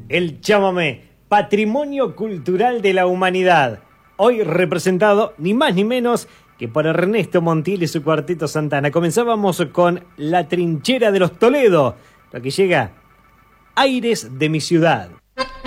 El chamamé, patrimonio cultural de la humanidad. Hoy representado ni más ni menos que por Ernesto Montiel y su Cuarteto Santana. Comenzábamos con La Trinchera de los Toledo, lo que llega Aires de mi ciudad.